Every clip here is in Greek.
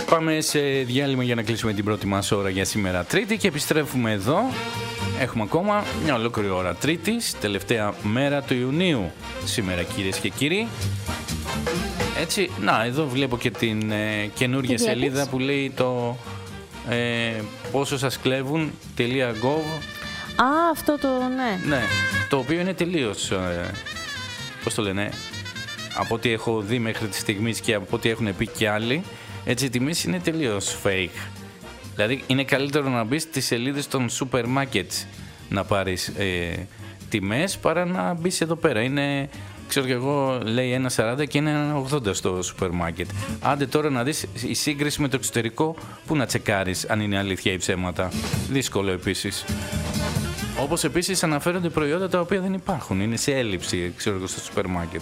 Πάμε σε διάλειμμα για να κλείσουμε την πρώτη μας ώρα για σήμερα Τρίτη και επιστρέφουμε εδώ. Έχουμε ακόμα μια ολόκληρη ώρα Τρίτης, τελευταία μέρα του Ιουνίου σήμερα, κυρίες και κύριοι. Έτσι, να, εδώ βλέπω και την καινούργια σελίδα που λέει το πόσο σας κλέβουν.gov. Αυτό το ναι. Ναι, το οποίο είναι τελείως, πώς το λένε, από ό,τι έχω δει μέχρι τη στιγμή και από ό,τι έχουν πει και άλλοι, έτσι οι τιμές είναι τελείως fake. Δηλαδή είναι καλύτερο να μπεις στις σελίδες των σούπερ μάρκετ να πάρεις τιμές παρά να μπεις εδώ πέρα. Είναι, ξέρω και εγώ, λέει 1,40 και είναι 1,80 στο σούπερ μάρκετ. Άντε τώρα να δεις η σύγκριση με το εξωτερικό, που να τσεκάρεις αν είναι αλήθεια ή ψέματα. Δύσκολο επίσης. Όπως επίσης αναφέρονται προϊόντα τα οποία δεν υπάρχουν, είναι σε έλλειψη, ξέρω εγώ, στο σούπερ μάρκετ.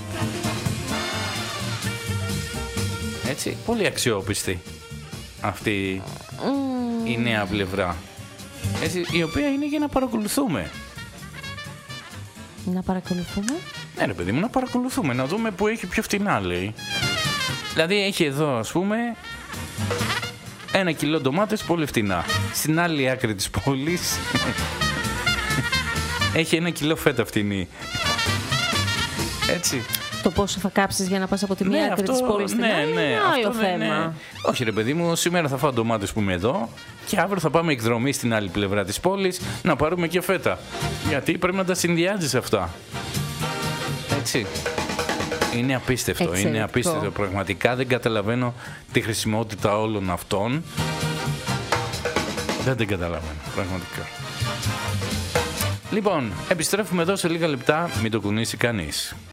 Έτσι, πολύ αξιόπιστη αυτή η νέα πλευρά. Έτσι, η οποία είναι για να παρακολουθούμε. Να παρακολουθούμε? Ναι ρε παιδί μου, να παρακολουθούμε, να δούμε που έχει πιο φτηνά, λέει. Δηλαδή έχει εδώ, ας πούμε, 1 κιλό ντομάτες πολύ φτηνά. Στην άλλη άκρη της πόλης έχει 1 κιλό φέτα φτηνή. Έτσι. Το πόσο θα κάψεις για να πας από τη μία άκρη της πόλης στην άλλη είναι άλλο θέμα. Όχι ρε παιδί μου, σήμερα θα φάω ντομάτες που είμαι εδώ και αύριο θα πάμε εκδρομή στην άλλη πλευρά της πόλης να πάρουμε και φέτα. Γιατί πρέπει να τα συνδυάζεις αυτά. Έτσι. Είναι απίστευτο, εξαιρετικό. Είναι απίστευτο. Πραγματικά δεν καταλαβαίνω τη χρησιμότητα όλων αυτών. Δεν την καταλαβαίνω, πραγματικά. Λοιπόν, επιστρέφουμε εδώ σε λίγα λεπτά, μην το κουνήσει κανείς.